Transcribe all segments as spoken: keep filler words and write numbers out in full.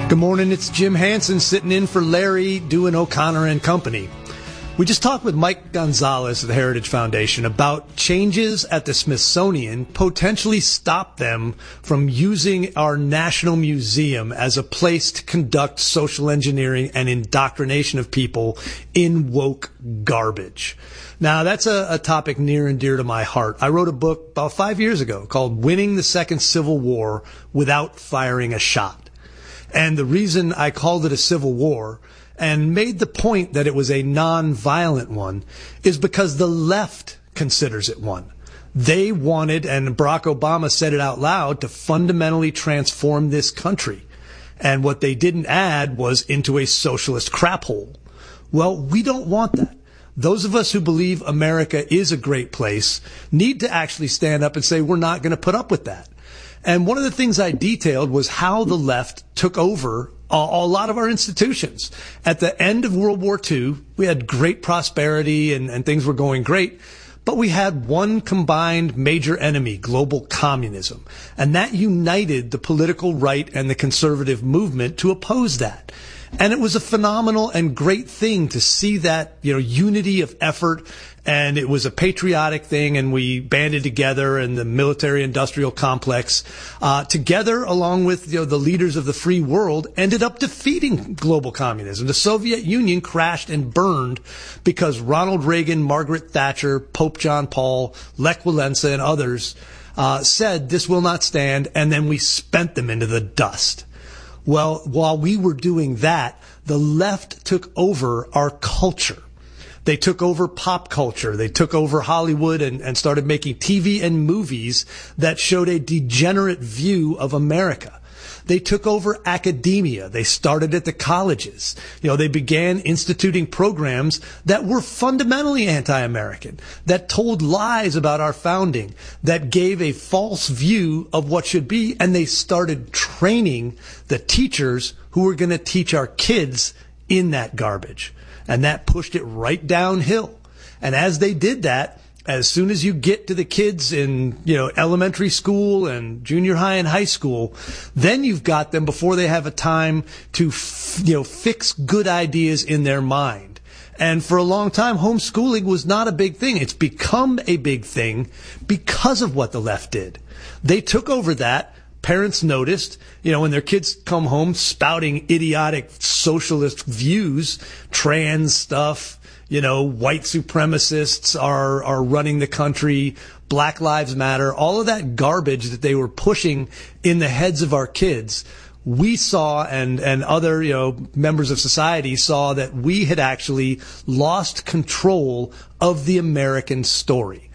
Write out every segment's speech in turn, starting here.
Good morning, it's Jim Hansen sitting in for Larry doing O'Connor and Company. We just talked with Mike Gonzalez of the Heritage Foundation about changes at the Smithsonian potentially stop them from using our National Museum as a place to conduct social engineering and indoctrination of people in woke garbage. Now, that's a, a topic near and dear to my heart. I wrote a book about five years ago called Winning the Second Civil War Without Firing a Shot. And the reason I called it a civil war and made the point that it was a non-violent one is because the left considers it one. They wanted, and Barack Obama said it out loud, to fundamentally transform this country. And what they didn't add was into a socialist crap hole. Well, we don't want that. Those of us who believe America is a great place need to actually stand up and say we're not going to put up with that. And one of the things I detailed was how the left took over a, a lot of our institutions. At the end of World War Two, we had great prosperity and, and things were going great, but we had one combined major enemy, global communism. And that united the political right and the conservative movement to oppose that. And it was a phenomenal and great thing to see that, you know, unity of effort. And it was a patriotic thing, and we banded together in the military-industrial complex, uh, together along with, you know, the leaders of the free world, ended up defeating global communism. The Soviet Union crashed and burned because Ronald Reagan, Margaret Thatcher, Pope John Paul, Lech Walesa, and others uh, said this will not stand, and then we spent them into the dust. Well, while we were doing that, the left took over our culture. They took over pop culture. They took over Hollywood and, and started making T V and movies that showed a degenerate view of America. They took over academia. They started at the colleges. You know, they began instituting programs that were fundamentally anti-American, that told lies about our founding, that gave a false view of what should be, and they started training the teachers who were going to teach our kids in that garbage. And that pushed it right downhill. And as they did that, as soon as you get to the kids in, you know, elementary school and junior high and high school, then you've got them before they have a time to, f- you know, fix good ideas in their mind. And for a long time, homeschooling was not a big thing. It's become a big thing because of what the left did. They took over that. Parents noticed, you know, when their kids come home spouting idiotic socialist views, trans stuff, you know, white supremacists are, are running the country, Black Lives Matter, all of that garbage that they were pushing in the heads of our kids. We saw, and, and other, you know, members of society saw that we had actually lost control of the American story.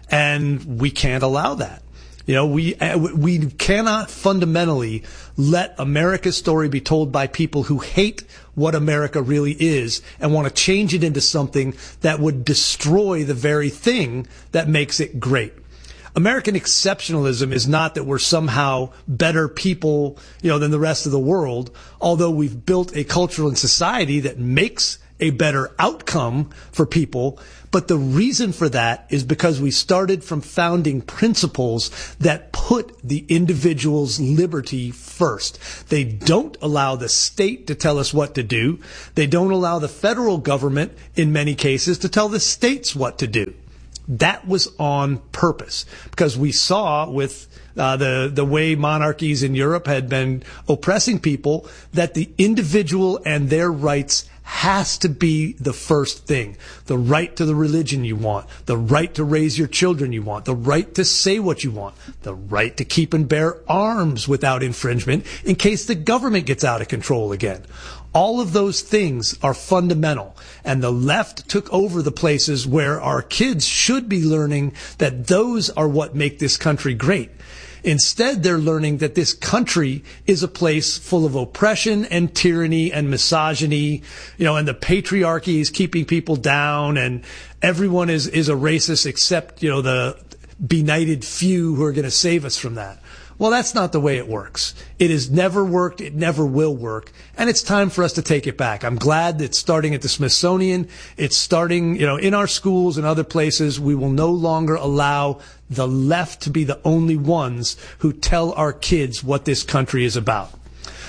And we can't allow that. You know, we we cannot fundamentally let America's story be told by people who hate what America really is and want to change it into something that would destroy the very thing that makes it great. American exceptionalism is not that we're somehow better people, you know, than the rest of the world, although we've built a culture and society that makes a better outcome for people. But the reason for that is because we started from founding principles that put the individual's liberty first. They don't allow the state to tell us what to do. They don't allow the federal government, in many cases, to tell the states what to do. That was on purpose because we saw with uh, the the way monarchies in Europe had been oppressing people that the individual and their rights has to be the first thing. The right to the religion you want, the right to raise your children you want, the right to say what you want, the right to keep and bear arms without infringement in case the government gets out of control again. All of those things are fundamental, and the left took over the places where our kids should be learning that those are what make this country great. Instead, they're learning that this country is a place full of oppression and tyranny and misogyny, you know, and the patriarchy is keeping people down, and everyone is, is a racist except, you know, the benighted few who are going to save us from that. Well, that's not the way it works. It has never worked. It never will work. And it's time for us to take it back. I'm glad that it's starting at the Smithsonian. It's starting, you know, in our schools and other places. We will no longer allow the left to be the only ones who tell our kids what this country is about.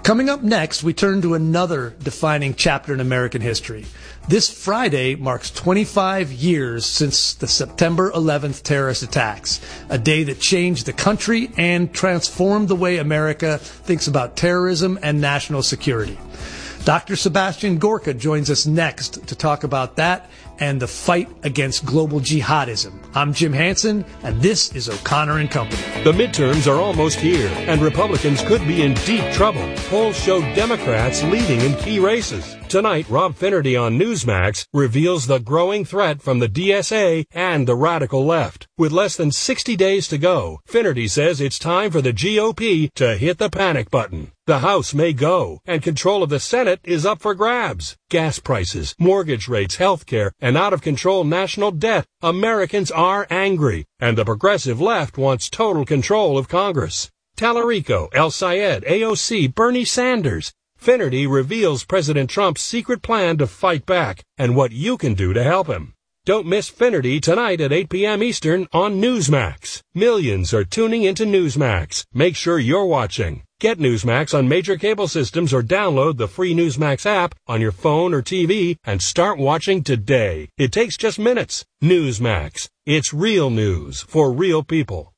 Coming up next, we turn to another defining chapter in American history. This Friday marks twenty-five years since the September eleventh terrorist attacks, a day that changed the country and transformed the way America thinks about terrorism and national security. Doctor Sebastian Gorka joins us next to talk about that and the fight against global jihadism. I'm Jim Hansen, and this is O'Connor and Company. The midterms are almost here, and Republicans could be in deep trouble. Polls show Democrats leading in key races. Tonight, Rob Finnerty on Newsmax reveals the growing threat from the D S A and the radical left. With less than sixty days to go, Finnerty says it's time for the G O P to hit the panic button. The House may go, and control of the Senate is up for grabs. Gas prices, mortgage rates, health care, and out-of-control national debt. Americans are angry, and the progressive left wants total control of Congress. Tallarico, El Sayed, A O C, Bernie Sanders. Finnerty reveals President Trump's secret plan to fight back and what you can do to help him. Don't miss Finnerty tonight at eight p.m. Eastern on Newsmax. Millions are tuning into Newsmax. Make sure you're watching. Get Newsmax on major cable systems or download the free Newsmax app on your phone or T V and start watching today. It takes just minutes. Newsmax. It's real news for real people.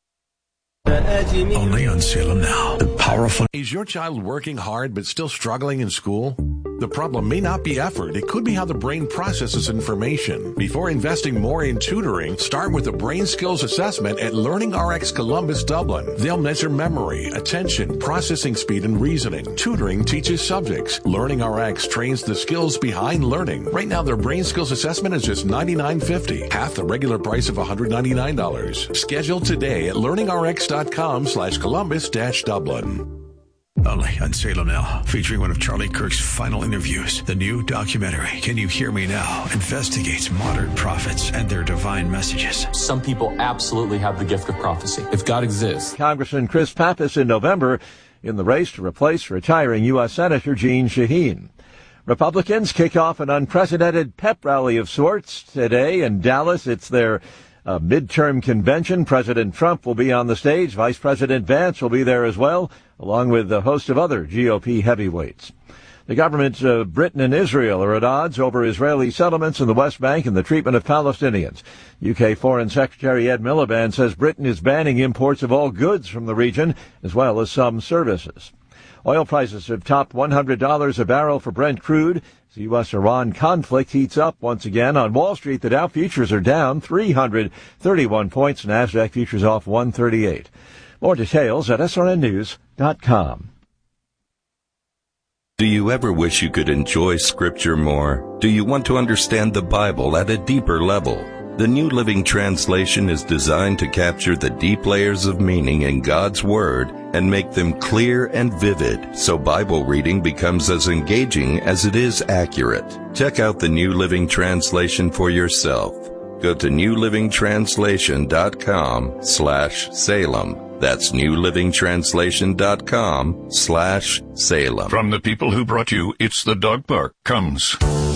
Only on Salem Now. The powerful. Is your child working hard but still struggling in school? The problem may not be effort. It could be how the brain processes information. Before investing more in tutoring, start with a brain skills assessment at Learning R X Columbus Dublin. They'll measure memory, attention, processing speed, and reasoning. Tutoring teaches subjects. Learning R X trains the skills behind learning. Right now, their brain skills assessment is just ninety-nine fifty, half the regular price of one hundred ninety-nine dollars. Schedule today at learningrx.com slash Columbus dash Dublin. Only on Salem Now, featuring one of Charlie Kirk's final interviews. The new documentary, Can You Hear Me Now?, investigates modern prophets and their divine messages. Some people absolutely have the gift of prophecy. If God exists. Congressman Chris Pappas in November in the race to replace retiring U S Senator Jeanne Shaheen. Republicans kick off an unprecedented pep rally of sorts today in Dallas. It's their A midterm convention. President Trump will be on the stage. Vice President Vance will be there as well, along with a host of other G O P heavyweights. The governments of Britain and Israel are at odds over Israeli settlements in the West Bank and the treatment of Palestinians. U K Foreign Secretary Ed Miliband says Britain is banning imports of all goods from the region, as well as some services. Oil prices have topped one hundred dollars a barrel for Brent crude. The U S Iran conflict heats up once again. On Wall Street, the Dow futures are down three hundred thirty-one points. NASDAQ futures off one thirty-eight. More details at S R N news dot com. Do you ever wish you could enjoy Scripture more? Do you want to understand the Bible at a deeper level? The New Living Translation is designed to capture the deep layers of meaning in God's Word and make them clear and vivid, so Bible reading becomes as engaging as it is accurate. Check out the New Living Translation for yourself. Go to new living translation dot com slash Salem. That's new living translation dot com slash Salem. From the people who brought you It's the Dog Park comes